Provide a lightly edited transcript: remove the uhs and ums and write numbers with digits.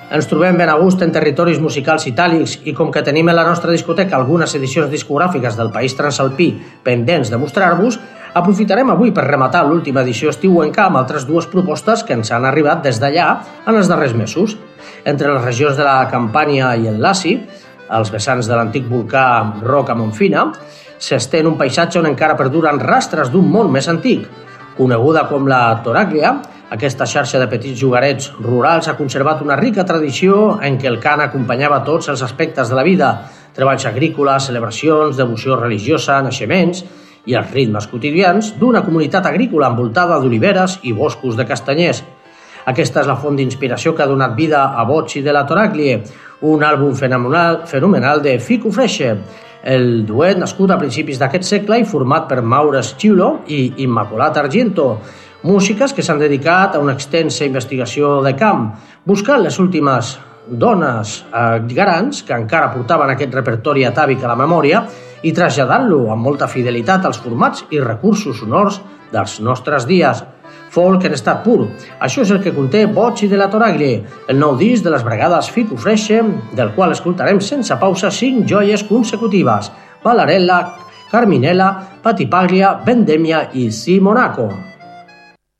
Ens trobem ben a gust en territoris musicals itàlics i com que tenim en la nostra discoteca algunes edicions discogràfiques del país transalpí pendents de mostrar-vos, aprofitarem avui per rematar l'última edició estiuenca amb altres dues propostes que ens han arribat des d'allà en els darrers mesos. Entre les regions de la Campània i el Laci, els vessants de l'antic volcà Roca Monfina, s'estén un paisatge on encara perduren rastres d'un món més antic. Coneguda com la Toraglia, aquesta xarxa de petits llogarets rurals ha conservat una rica tradició en què el cant acompanyava tots els aspectes de la vida, treballs agrícoles, celebracions, devoció religiosa, naixements i els ritmes quotidians d'una comunitat agrícola envoltada d'oliveres i boscos de castanyers. Aquesta és la font d'inspiració que ha donat vida a Voci della Toraglia, un àlbum fenomenal de Fico Fresce, el duet nascut a principis d'aquest segle i format per Maures Ciulo i Immacolata Argento, músiques que s'han dedicat a una extensa investigació de camp, buscant les últimes dones grans que encara portaven aquest repertori atàvic a la memòria i traslladant-lo amb molta fidelitat als formats i recursos sonors dels nostres dies. Folk en estat pur. Això és el que conté Voci della Toraglia, el nou disc de les brigades Fico Fresce, del qual escoltarem sense pausa 5 joies consecutives: Ballarella, Carminella, Patipaglia, Vendemmia i Simonaco.